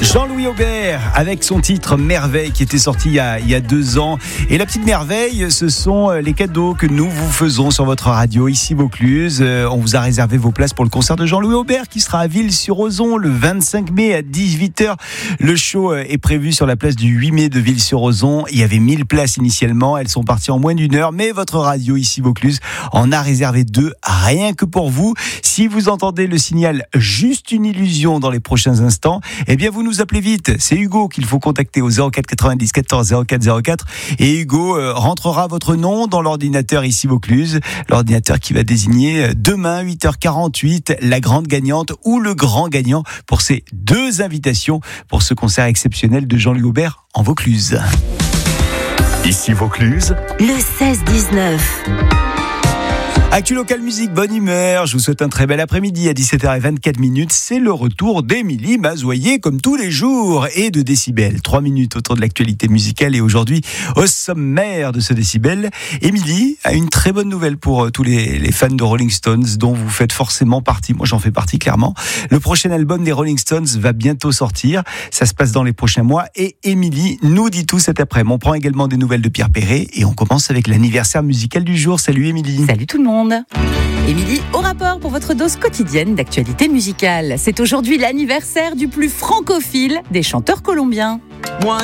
Jean-Louis Aubert avec son titre Merveille qui était sorti il y a 2 ans. Et la petite merveille, ce sont les cadeaux que nous vous faisons sur votre radio ici Vaucluse. On vous a réservé vos places pour le concert de Jean-Louis Aubert qui sera à Ville-sur-Ozon le 25 mai à 18h. Le show est prévu sur la place du 8 mai de Ville-sur-Ozon. Il y avait 1000 places initialement. Elles sont parties en moins d'1 heure. Mais votre radio ici Vaucluse en a réservé 2 rien que pour vous. Si vous entendez le signal Juste une illusion dans les prochains instants, eh bien vous nous appelez vite. C'est Hugo qu'il faut contacter au 04 90 14 04 04 et Hugo rentrera votre nom dans l'ordinateur ici Vaucluse, l'ordinateur qui va désigner demain 8h48 la grande gagnante ou le grand gagnant pour ces 2 invitations pour ce concert exceptionnel de Jean-Louis Aubert en Vaucluse. Ici Vaucluse, le 16-19. Actu Local Musique, bonne humeur. Je vous souhaite un très bel après-midi à 17h24. C'est le retour d'Émilie Mazoyer comme tous les jours et de Décibel. 3 minutes autour de l'actualité musicale et aujourd'hui au sommaire de ce Décibel. Émilie a une très bonne nouvelle pour tous les fans de Rolling Stones dont vous faites forcément partie. Moi j'en fais partie clairement. Le prochain album des Rolling Stones va bientôt sortir. Ça se passe dans les prochains mois et Émilie nous dit tout cet après-midi. On prend également des nouvelles de Pierre Perret et on commence avec l'anniversaire musical du jour. Salut Émilie. Salut tout le monde. Émilie, au rapport pour votre dose quotidienne d'actualité musicale. C'est aujourd'hui l'anniversaire du plus francophile des chanteurs colombiens.